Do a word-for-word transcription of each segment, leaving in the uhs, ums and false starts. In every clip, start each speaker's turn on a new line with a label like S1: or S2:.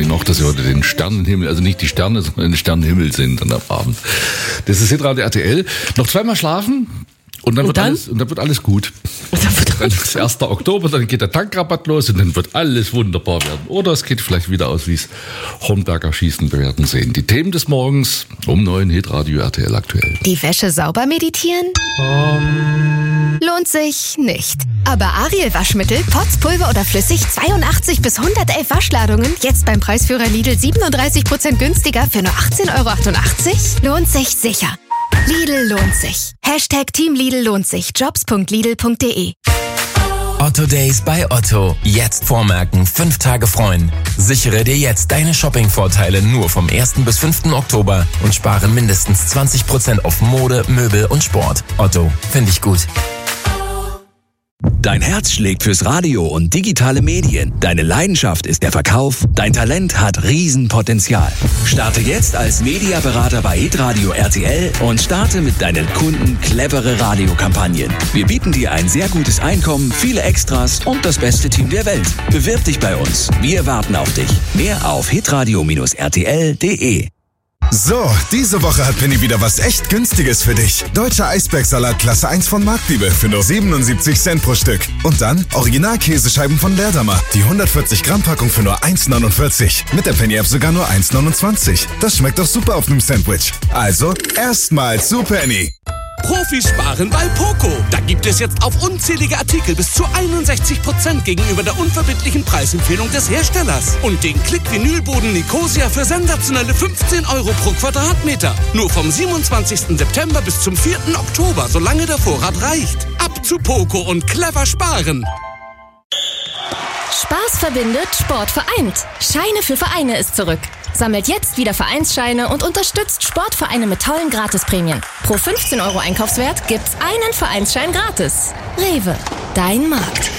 S1: noch, dass wir heute den Sternenhimmel, also nicht die Sterne, sondern den Sternenhimmel sind dann am Abend. Das ist Hitradio R T L. Noch zweimal schlafen. Und dann,
S2: und,
S1: wird
S2: dann?
S1: Alles, und dann wird alles gut.
S2: Und dann, wird
S1: dann ist erster Oktober, dann geht der Tankrabatt los und dann wird alles wunderbar werden. Oder es geht vielleicht wieder aus wie es Hornberger Schießen. Wir werden sehen. Die Themen des Morgens um neun Hitradio R T L aktuell.
S3: Die Wäsche sauber meditieren? Um. Lohnt sich nicht. Aber Ariel Waschmittel, Pots, Pulver oder flüssig, zweiundachtzig bis hundertelf Waschladungen, jetzt beim Preisführer Lidl siebenunddreißig Prozent günstiger für nur achtzehn Euro achtundachtzig? Lohnt sich sicher. Lidl lohnt sich. Hashtag Team Lidl lohnt sich. Jobs punkt lidl punkt de.
S4: Otto Days bei Otto. Jetzt vormerken, fünf Tage freuen. Sichere dir jetzt deine Shopping-Vorteile nur vom ersten bis fünften Oktober und spare mindestens zwanzig Prozent auf Mode, Möbel und Sport. Otto, finde ich gut.
S5: Dein Herz schlägt fürs Radio und digitale Medien. Deine Leidenschaft ist der Verkauf. Dein Talent hat Riesenpotenzial. Starte jetzt als Mediaberater bei Hitradio R T L und starte mit deinen Kunden clevere Radiokampagnen. Wir bieten dir ein sehr gutes Einkommen, viele Extras und das beste Team der Welt. Bewirb dich bei uns. Wir warten auf dich. Mehr auf hitradio R T L punkt de.
S6: So, diese Woche hat Penny wieder was echt Günstiges für dich. Deutscher Eisbergsalat Klasse eins von Marktliebe für nur siebenundsiebzig Cent pro Stück. Und dann Original-Käsescheiben von Leerdammer. Die hundertvierzig Gramm Packung für nur eins neunundvierzig. Mit der Penny-App sogar nur eins neunundzwanzig. Das schmeckt doch super auf einem Sandwich. Also, erstmal zu Penny.
S7: Profis sparen bei Poco. Da gibt es jetzt auf unzählige Artikel bis zu einundsechzig Prozent gegenüber der unverbindlichen Preisempfehlung des Herstellers. Und den Klick-Vinylboden Nicosia für sensationelle fünfzehn Euro pro Quadratmeter. Nur vom siebenundzwanzigsten September bis zum vierten Oktober, solange der Vorrat reicht. Ab zu Poco und clever sparen.
S8: Spaß verbindet, Sport vereint. Scheine für Vereine ist zurück. Sammelt jetzt wieder Vereinsscheine und unterstützt Sportvereine mit tollen Gratisprämien. Pro fünfzehn Euro Einkaufswert gibt's einen Vereinsschein gratis. Rewe, dein Markt.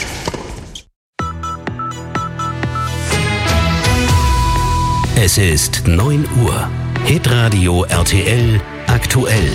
S9: Es ist neun Uhr. Hitradio R T L aktuell.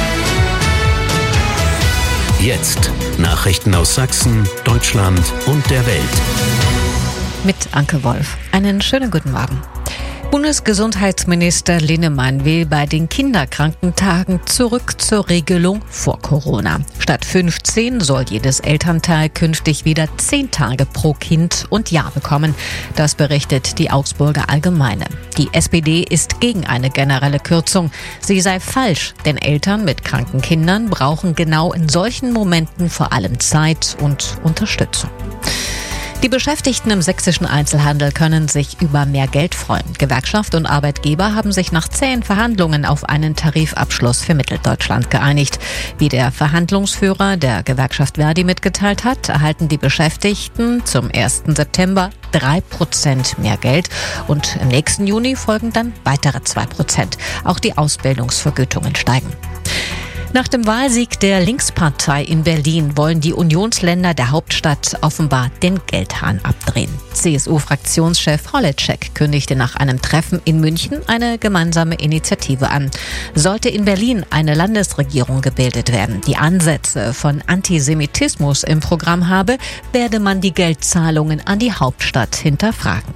S9: Jetzt Nachrichten aus Sachsen, Deutschland und der Welt.
S10: Mit Anke Wolf. Einen schönen guten Morgen. Bundesgesundheitsminister Linnemann will bei den Kinderkrankentagen zurück zur Regelung vor Corona. Statt fünfzehn soll jedes Elternteil künftig wieder zehn Tage pro Kind und Jahr bekommen. Das berichtet die Augsburger Allgemeine. Die S P D ist gegen eine generelle Kürzung. Sie sei falsch, denn Eltern mit kranken Kindern brauchen genau in solchen Momenten vor allem Zeit und Unterstützung. Die Beschäftigten im sächsischen Einzelhandel können sich über mehr Geld freuen. Gewerkschaft und Arbeitgeber haben sich nach zähen Verhandlungen auf einen Tarifabschluss für Mitteldeutschland geeinigt. Wie der Verhandlungsführer der Gewerkschaft Verdi mitgeteilt hat, erhalten die Beschäftigten zum ersten September drei Prozent mehr Geld und im nächsten Juni folgen dann weitere zwei Prozent. Auch die Ausbildungsvergütungen steigen. Nach dem Wahlsieg der Linkspartei in Berlin wollen die Unionsländer der Hauptstadt offenbar den Geldhahn abdrehen. C S U-Fraktionschef Holleczek kündigte nach einem Treffen in München eine gemeinsame Initiative an. Sollte in Berlin eine Landesregierung gebildet werden, die Ansätze von Antisemitismus im Programm habe, werde man die Geldzahlungen an die Hauptstadt hinterfragen.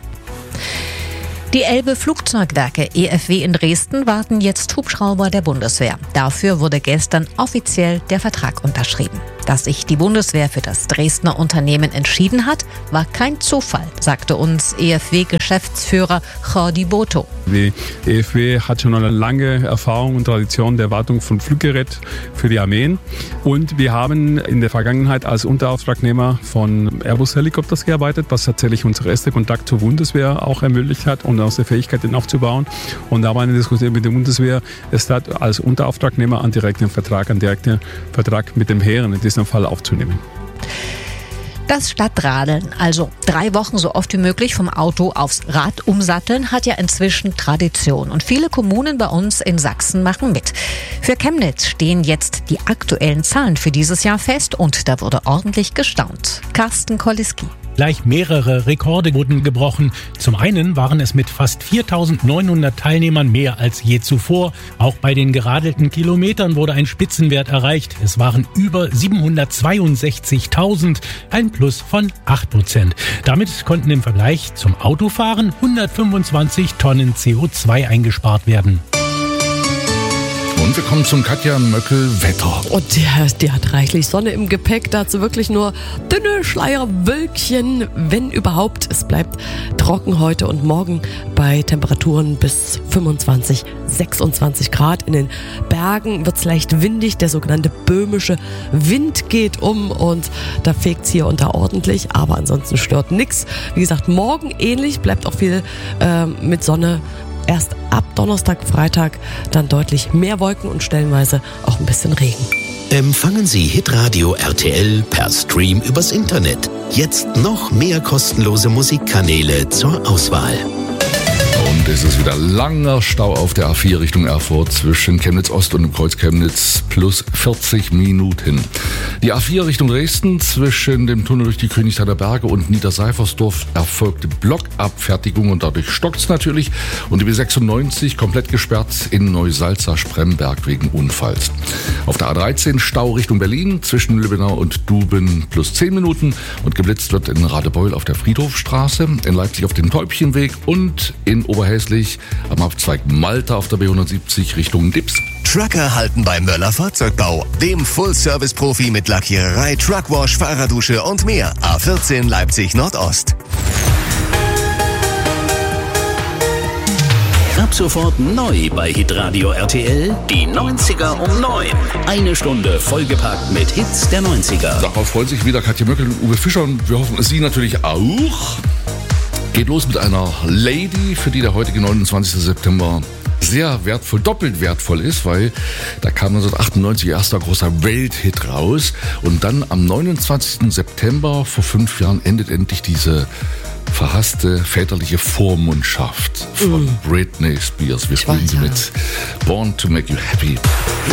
S10: Die Elbe-Flugzeugwerke E F W in Dresden warten jetzt Hubschrauber der Bundeswehr. Dafür wurde gestern offiziell der Vertrag unterschrieben. Dass sich die Bundeswehr für das Dresdner Unternehmen entschieden hat, war kein Zufall, sagte uns E F W-Geschäftsführer Jordi Boto.
S11: Die E F W hat schon eine lange Erfahrung und Tradition der Wartung von Fluggerät für die Armeen. Und wir haben in der Vergangenheit als Unterauftragnehmer von Airbus Helikopters gearbeitet, was tatsächlich unser erster Kontakt zur Bundeswehr auch ermöglicht hat und aus der Fähigkeit, den aufzubauen. Und da war eine Diskussion mit der Bundeswehr, es hat als Unterauftragnehmer einen direkten Vertrag, einen direkten Vertrag mit dem Heeren in diesem Fall aufzunehmen.
S10: Das Stadtradeln, also drei Wochen so oft wie möglich vom Auto aufs Rad umsatteln, hat ja inzwischen Tradition. Und viele Kommunen bei uns in Sachsen machen mit. Für Chemnitz stehen jetzt die aktuellen Zahlen für dieses Jahr fest und da wurde ordentlich gestaunt. Carsten Koliski.
S2: Gleich mehrere Rekorde wurden gebrochen. Zum einen waren es mit fast viertausendneunhundert Teilnehmern mehr als je zuvor. Auch bei den geradelten Kilometern wurde ein Spitzenwert erreicht. Es waren über siebenhundertzweiundsechzigtausend, ein Plus von acht Prozent. Damit konnten im Vergleich zum Autofahren hundertfünfundzwanzig Tonnen C O zwei eingespart werden.
S1: Und wir kommen zum Katja Möckel-Wetter.
S12: Und der, der hat reichlich Sonne im Gepäck. Dazu wirklich nur dünne Schleierwölkchen, wenn überhaupt. Es bleibt trocken heute und morgen bei Temperaturen bis fünfundzwanzig, sechsundzwanzig Grad. In den Bergen wird es leicht windig. Der sogenannte böhmische Wind geht um und da fegt es hier und da ordentlich. Aber ansonsten stört nichts. Wie gesagt, morgen ähnlich, bleibt auch viel äh, mit Sonne. Erst ab Donnerstag, Freitag dann deutlich mehr Wolken und stellenweise auch ein bisschen Regen.
S9: Empfangen Sie Hitradio R T L per Stream übers Internet. Jetzt noch mehr kostenlose Musikkanäle zur Auswahl.
S1: Und es ist wieder langer Stau auf der A vier Richtung Erfurt zwischen Chemnitz Ost und dem Kreuz Chemnitz plus vierzig Minuten. Die A vier Richtung Dresden zwischen dem Tunnel durch die Königsheimer Berge und Niederseifersdorf erfolgte Blockabfertigung und dadurch stockt's natürlich. Und die B sechsundneunzig komplett gesperrt in Neusalza-Spremberg wegen Unfalls. Auf der A dreizehn Stau Richtung Berlin zwischen Lübbenau und Duben plus zehn Minuten und geblitzt wird in Radebeul auf der Friedhofstraße, in Leipzig auf dem Täubchenweg und in Oberhäslich am Abzweig Malta auf der B hundertsiebzig Richtung Dips.
S13: Trucker halten bei Möller Fahrzeugbau, dem Full-Service-Profi mit Lackiererei, Truckwash, Fahrerdusche und mehr. A vierzehn Leipzig Nordost.
S9: Ab sofort neu bei Hitradio R T L, die neunziger um neun. Eine Stunde vollgepackt mit Hits der neunziger.
S1: Darauf freuen sich wieder Katja Möckel und Uwe Fischer und wir hoffen, Sie natürlich auch. Geht los mit einer Lady, für die der heutige neunundzwanzigster September sehr wertvoll, doppelt wertvoll ist, weil da kam neunzehnhundertachtundneunzig ihr erster großer Welthit raus und dann am neunundzwanzigsten September vor fünf Jahren endet endlich diese verhasste väterliche Vormundschaft von mm. Britney Spears. Wir spielen sie mit Born to Make You Happy.